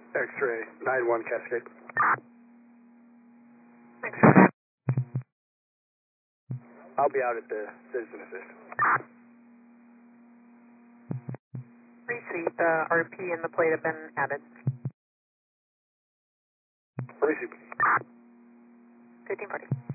X-ray 9-1 Cascade. I'll be out at the Citizen Assist. Receive, RP and the plate have been added. Receive. 1540.